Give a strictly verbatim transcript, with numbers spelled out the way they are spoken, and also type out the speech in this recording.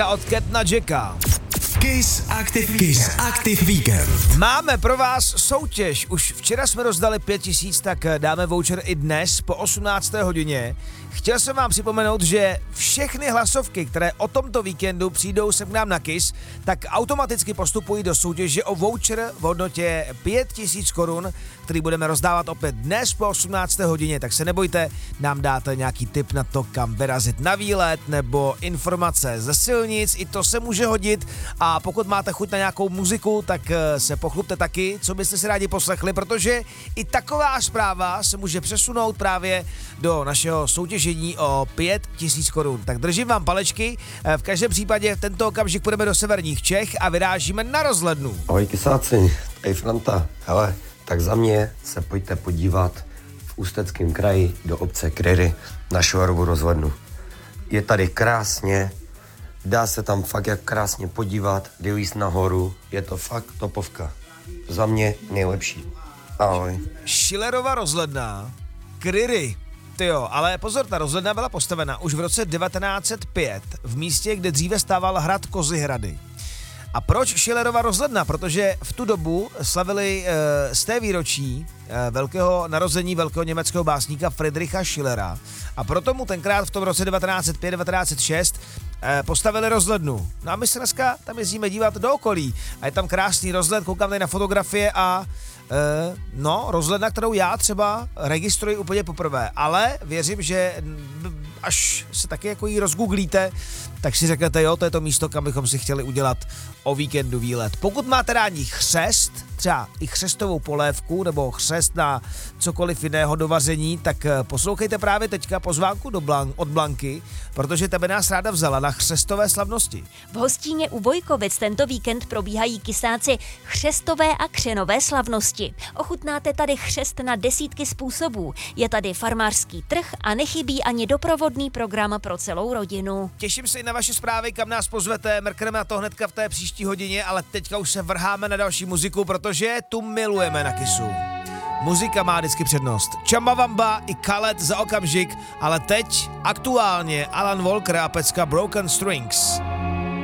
od Ketna Jacka. Kiss Active, Kiss Active Weekend. Máme pro vás soutěž. Už včera jsme rozdali pět tisíc, tak dáme voucher i dnes po osmnácté hodině. Chtěl jsem vám připomenout, že všechny hlasovky, které o tomto víkendu přijdou sem k nám na Kiss, tak automaticky postupují do soutěže o voucher v hodnotě pět tisíc korun, který budeme rozdávat opět dnes po osmnácté hodině. Tak se nebojte, nám dáte nějaký tip na to, kam vyrazit na výlet, nebo informace ze silnic, i to se může hodit. A pokud máte chuť na nějakou muziku, tak se pochlupte taky, co byste si rádi poslechli, protože i taková zpráva se může přesunout právě do našeho soutěžení o pět tisíc korun. Tak držím vám palečky, v každém případě v tento okamžik půjdeme do severních Čech a vyrážíme na rozhlednu. Ahoj kysáci, tady Franta. Hele, tak za mě se pojďte podívat v Ústeckém kraji do obce Kryry na Šuarovu rozhlednu. Je tady krásně, dá se tam fakt jak krásně podívat, vylízt nahoru, je to fakt topovka. Za mě nejlepší. Ahoj. Schillerova rozhledna, Kryry. Tyjo, ale pozor, ta rozhledna byla postavena už v roce devatenáct set pět v místě, kde dříve stával hrad Kozyhrady. A proč Schillerova rozhledna? Protože v tu dobu slavili e, z té výročí e, velkého narození velkého německého básníka Friedricha Schillera. A proto mu tenkrát v tom roce devatenáct set pět devatenáct set šest e, postavili rozhlednu. No a my se dneska tam jezdíme dívat do okolí. A je tam krásný rozhled, koukám tady na fotografie a e, no, rozhledna, kterou já třeba registruji úplně poprvé. Ale věřím, že až se taky jako jí rozgooglíte, tak si řeknete, jo, to je to místo, kam bychom si chtěli udělat o víkendu výlet. Pokud máte rádi chřest, třeba i chřestovou polévku nebo chřest na cokoliv jiného do vaření, tak poslouchejte právě teďka pozvánku do Blan- od Blanky, protože tebe nás ráda vzala na chřestové slavnosti. V Hostíně u Vojkovic tento víkend probíhají kysáci chřestové a křenové slavnosti. Ochutnáte tady chřest na desítky způsobů. Je tady farmářský trh a nechybí ani doprovodný program pro celou rodinu. Těším se i na vaše zprávy, kam nás pozvete, mrkneme na to hnedka v té příští hodině, ale teďka už se vrháme na další muziku, protože tu milujeme na Kissu. Muzika má vždycky přednost. Chumbawamba i Khaled za okamžik, ale teď aktuálně Alan Walker a pecka Broken Strings.